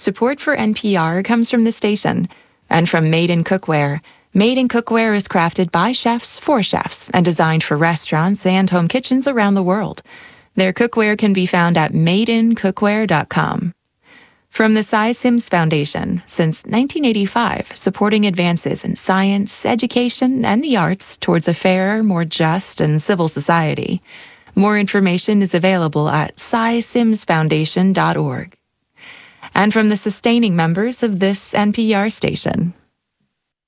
Support for NPR comes from the station and from Made in Cookware. Made in Cookware is crafted by chefs for chefs and designed for restaurants and home kitchens around the world. Their cookware can be found at madeincookware.com. From the Cy Sims Foundation, since 1985, supporting advances in science, education, and the arts towards a fairer, more just, and civil society. More information is available at cysimsfoundation.org. And from the sustaining members of this NPR station,